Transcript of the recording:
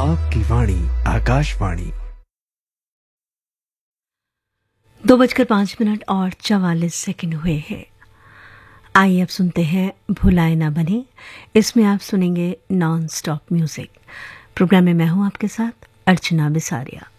आपकी वाणी आकाशवाणी। 2:05 और 44 हुए हैं। आइए अब सुनते हैं भुलाए ना बने। इसमें आप सुनेंगे नॉन स्टॉप म्यूजिक। प्रोग्राम में मैं हूं आपके साथ अर्चना बिसारिया।